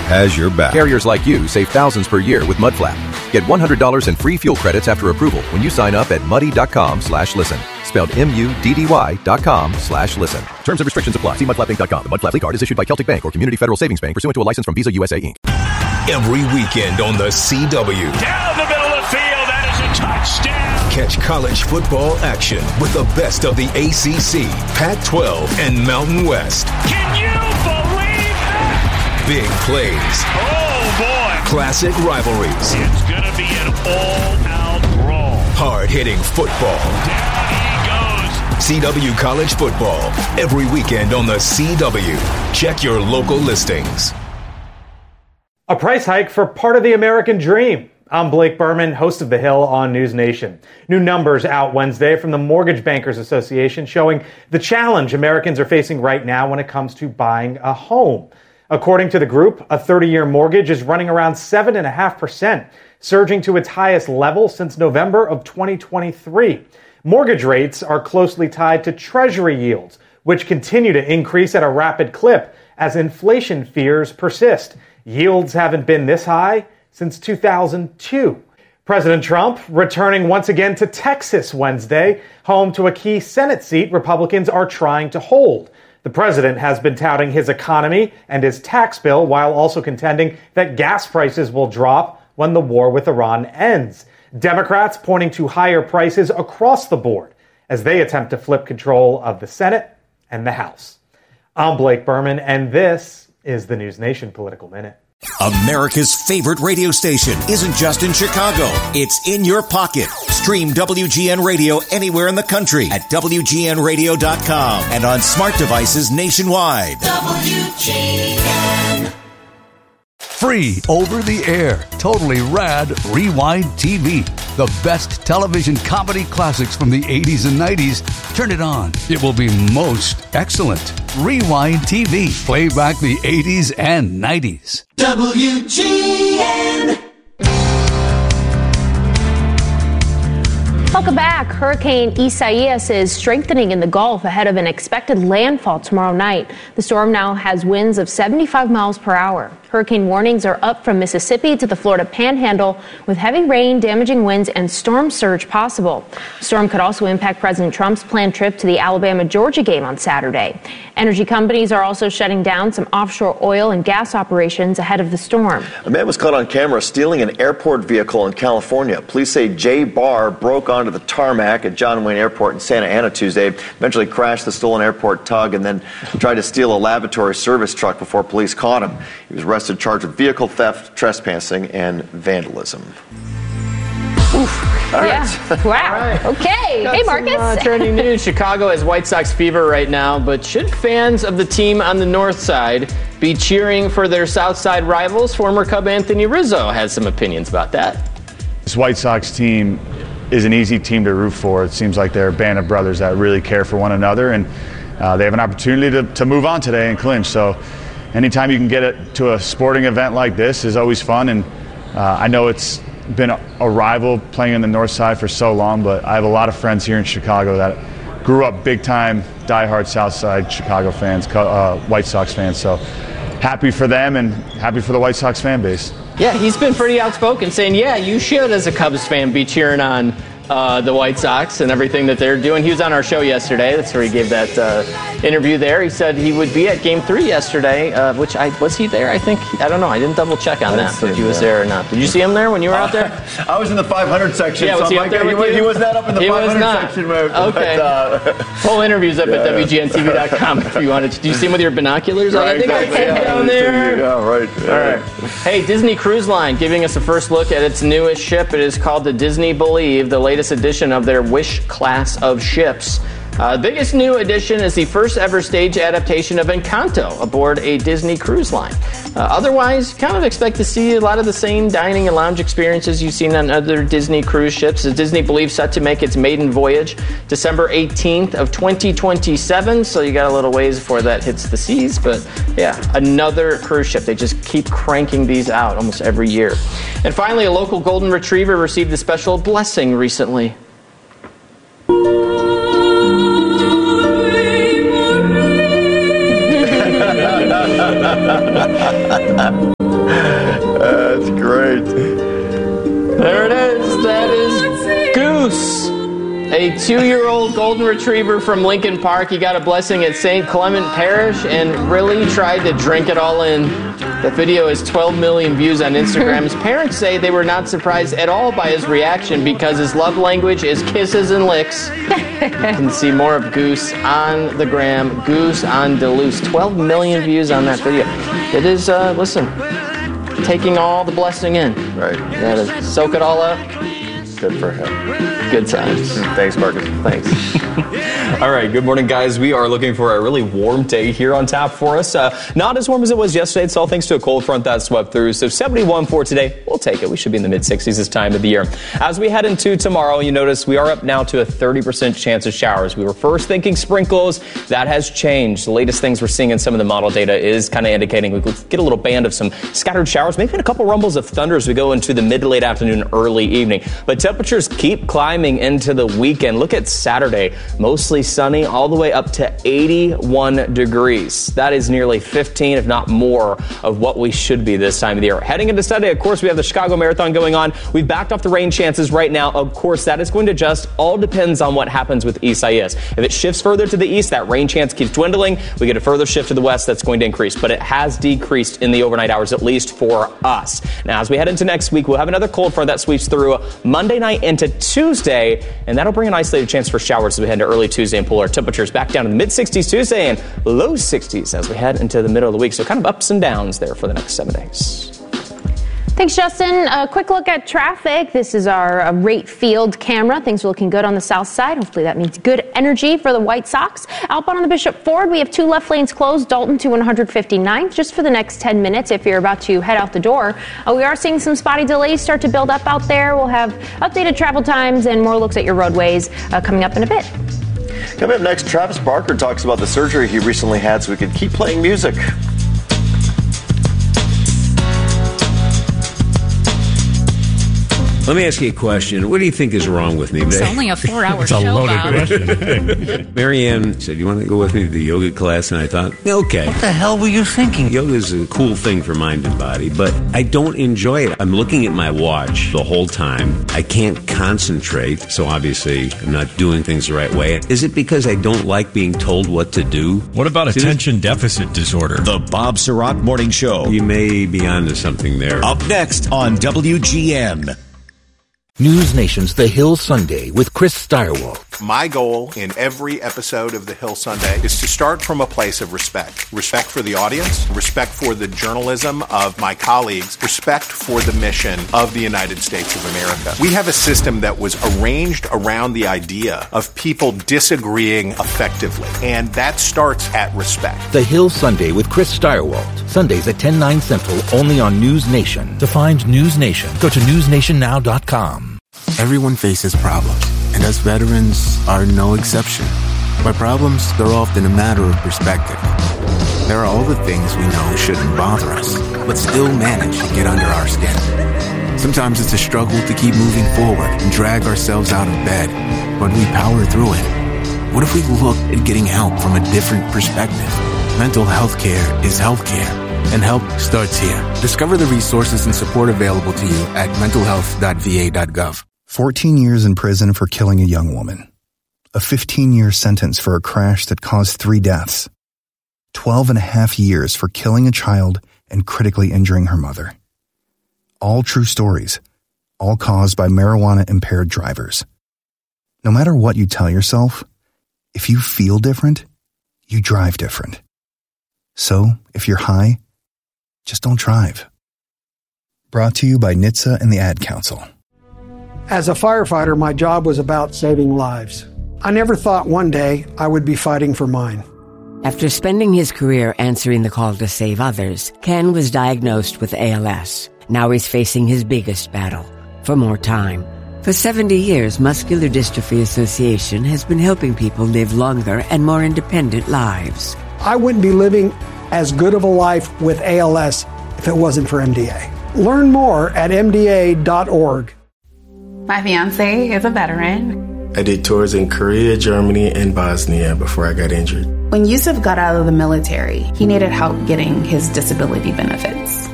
has your back. Carriers like you save thousands per year with Mudflap. Get $100 in free fuel credits after approval when you sign up at muddy.com/listen. Spelled MUDDY.com/listen. Terms and restrictions apply. See mudflappinc.com. The Mudflap card is issued by Celtic Bank or Community Federal Savings Bank pursuant to a license from Visa USA Inc. Every weekend on the CW. Down the middle of the field. That is a touchdown. Catch college football action with the best of the ACC, Pac-12, and Mountain West. Can you believe that? Big plays. Oh, boy. Classic rivalries. It's going to be an all-out brawl. Hard-hitting football. Down he goes. CW College Football. Every weekend on the CW. Check your local listings. A price hike for part of the American dream. I'm Blake Berman, host of The Hill on News Nation. New numbers out Wednesday from the Mortgage Bankers Association showing the challenge Americans are facing right now when it comes to buying a home. According to the group, a 30-year mortgage is running around 7.5%, surging to its highest level since November of 2023. Mortgage rates are closely tied to Treasury yields, which continue to increase at a rapid clip as inflation fears persist. Yields haven't been this high since 2002. President Trump returning once again to Texas Wednesday, home to a key Senate seat Republicans are trying to hold. The president has been touting his economy and his tax bill while also contending that gas prices will drop when the war with Iran ends. Democrats pointing to higher prices across the board as they attempt to flip control of the Senate and the House. I'm Blake Berman, and this is the News Nation Political Minute. America's favorite radio station isn't just in Chicago. It's in your pocket. Stream WGN Radio anywhere in the country at WGNradio.com and on smart devices nationwide. WGN. Free over the air, totally rad Rewind TV. The best television comedy classics from the 80s and 90s. Turn it on. It will be most excellent. Rewind TV. Play back the 80s and 90s. WGN. Welcome back. Hurricane Isaias is strengthening in the Gulf ahead of an expected landfall tomorrow night. The storm now has winds of 75 miles per hour. Hurricane warnings are up from Mississippi to the Florida Panhandle with heavy rain, damaging winds, and storm surge possible. The storm could also impact President Trump's planned trip to the Alabama-Georgia game on Saturday. Energy companies are also shutting down some offshore oil and gas operations ahead of the storm. A man was caught on camera stealing an airport vehicle in California. Police say Jay Barr broke onto the tarmac at John Wayne Airport in Santa Ana Tuesday, eventually crashed the stolen airport tug, and then tried to steal a lavatory service truck before police caught him. He was arrested, charged with vehicle theft, trespassing, and vandalism. Oof. All right. Yeah. Wow. All right. Okay. Got hey, Marcus. Some, trending news. Chicago has White Sox fever right now, but should fans of the team on the north side be cheering for their south side rivals? Former Cub Anthony Rizzo has some opinions about that. This White Sox team is an easy team to root for. It seems like they're a band of brothers that really care for one another, and they have an opportunity to move on today and clinch. So anytime you can get it to a sporting event like this is always fun, and I know it's been a rival playing in the north side for so long, but I have a lot of friends here in Chicago that grew up big-time, diehard south side Chicago fans, White Sox fans. So happy for them and happy for the White Sox fan base. Yeah, he's been pretty outspoken, saying, yeah, you should, as a Cubs fan, be cheering on the White Sox and everything that they're doing. He was on our show yesterday. That's where he gave that interview there. He said he would be at Game 3 yesterday, was he there? I don't know. I didn't double check on that, if he was there or not. Did you see him there when you were out there? I was in the 500 section. Yeah, was he up there with you? He was not up in the 500 section. Okay. Full interviews up at WGNTV.com if you wanted to. Do you see him with your binoculars? Right, I think I came down there. Yeah, right. All right. Hey, Disney Cruise Line giving us a first look at its newest ship. It is called the Disney Believe, the latest edition of their Wish class of ships. The biggest new addition is the first ever stage adaptation of Encanto aboard a Disney cruise line. Otherwise, kind of expect to see a lot of the same dining and lounge experiences you've seen on other Disney cruise ships. The Disney Believe set to make its maiden voyage December 18th of 2027, so you got a little ways before that hits the seas. But yeah, another cruise ship. They just keep cranking these out almost every year. And finally, a local golden retriever received a special blessing recently. right. There it is. That is Goose. A 2-year-old golden retriever from Lincoln Park. He got a blessing at St. Clement Parish and really tried to drink it all in. The video has 12 million views on Instagram. His parents say they were not surprised at all by his reaction because his love language is kisses and licks. You can see more of Goose on the gram. Goose on Duluth. 12 million views on that video. It is, listen, taking all the blessing in. Right. You gotta soak it all up. Good for him. Good times. Thanks, Marcus. Thanks. All right, good morning, guys. We are looking for a really warm day here on tap for us. Not as warm as it was yesterday. It's all thanks to a cold front that swept through. So 71 for today. We'll take it. We should be in the mid-60s this time of the year. As we head into tomorrow, you notice we are up now to a 30% chance of showers. We were first thinking sprinkles. That has changed. The latest things we're seeing in some of the model data is kind of indicating we could get a little band of some scattered showers, maybe a couple rumbles of thunder as we go into the mid to late afternoon, early evening. But temperatures keep climbing into the weekend. Look at Saturday. Mostly sunny, all the way up to 81 degrees. That is nearly 15, if not more, of what we should be this time of the year. Heading into Sunday, of course, we have the Chicago Marathon going on. We've backed off the rain chances right now. Of course, that is going to adjust. All depends on what happens with Isaias. If it shifts further to the east, that rain chance keeps dwindling. We get a further shift to the west, that's going to increase. But it has decreased in the overnight hours, at least for us. Now, as we head into next week, we'll have another cold front that sweeps through Monday night into Tuesday, and that'll bring an isolated chance for showers as we head into early Tuesday and pull our temperatures back down to the mid-60s Tuesday and low 60s as we head into the middle of the week. So kind of ups and downs there for the next 7 days. Thanks, Justin. A quick look at traffic. This is our rate field camera. Things are looking good on the south side. Hopefully that means good energy for the White Sox. Outbound on the Bishop Ford, we have 2 left lanes closed, Dalton to 159th, just for the next 10 minutes if you're about to head out the door. We are seeing some spotty delays start to build up out there. We'll have updated travel times and more looks at your roadways coming up in a bit. Coming up next, Travis Barker talks about the surgery he recently had so we could keep playing music. Let me ask you a question. What do you think is wrong with me? It's only a 4-hour show, It's a loaded question. Marianne said, you want to go with me to the yoga class? And I thought, okay. What the hell were you thinking? Yoga is a cool thing for mind and body, but I don't enjoy it. I'm looking at my watch the whole time. I can't concentrate, so obviously I'm not doing things the right way. Is it because I don't like being told what to do? What about attention deficit disorder? The Bob Sirott Morning Show. You may be onto something there. Up next on WGN. News Nation's The Hill Sunday with Chris Steyerwalt. My goal in every episode of The Hill Sunday is to start from a place of respect. Respect for the audience, respect for the journalism of my colleagues, respect for the mission of the United States of America. We have a system that was arranged around the idea of people disagreeing effectively, and that starts at respect. The Hill Sunday with Chris Steyerwalt. Sundays at 10, 9 Central, only on News Nation. To find News Nation, go to newsnationnow.com. Everyone faces problems, and us veterans are no exception. By problems, they're often a matter of perspective. There are all the things we know shouldn't bother us, but still manage to get under our skin. Sometimes it's a struggle to keep moving forward and drag ourselves out of bed, but we power through it. What if we looked at getting help from a different perspective? Mental health care is health care, and help starts here. Discover the resources and support available to you at mentalhealth.va.gov. 14 years in prison for killing a young woman. A 15-year sentence for a crash that caused 3 deaths. 12 and a half years for killing a child and critically injuring her mother. All true stories, all caused by marijuana-impaired drivers. No matter what you tell yourself, if you feel different, you drive different. So, if you're high, just don't drive. Brought to you by NHTSA and the Ad Council. As a firefighter, my job was about saving lives. I never thought one day I would be fighting for mine. After spending his career answering the call to save others, Ken was diagnosed with ALS. Now he's facing his biggest battle, for more time. For 70 years, Muscular Dystrophy Association has been helping people live longer and more independent lives. I wouldn't be living as good of a life with ALS if it wasn't for MDA. Learn more at MDA.org. My fiance is a veteran. I did tours in Korea, Germany, and Bosnia before I got injured. When Yusuf got out of the military, he needed help getting his disability benefits.